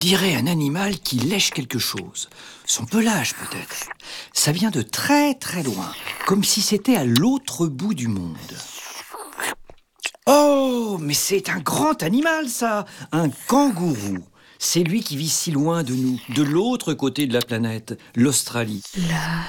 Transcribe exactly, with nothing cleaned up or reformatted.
Dirait un animal qui lèche quelque chose. Son pelage, peut-être. Ça vient de très très loin, comme si c'était à l'autre bout du monde. Oh, mais c'est un grand animal, ça! Un kangourou. C'est lui qui vit si loin de nous, de l'autre côté de la planète, l'Australie. La